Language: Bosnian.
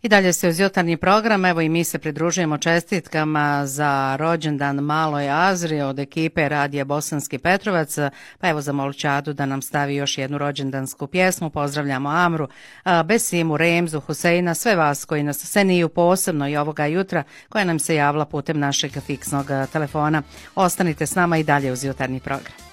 I dalje se uz jutarnji program, evo i mi se pridružujemo čestitkama za rođendan Maloj Azri od ekipe Radija Bosanski Petrovac, pa evo zamolit ću Adu da nam stavi još jednu rođendansku pjesmu. Pozdravljamo Amru, Besimu, Remzu, Huseina, sve vas koji nas Seniju posebno i ovoga jutra koja nam se javila putem našeg fiksnog telefona. Ostanite s nama i dalje uz jutarnji program.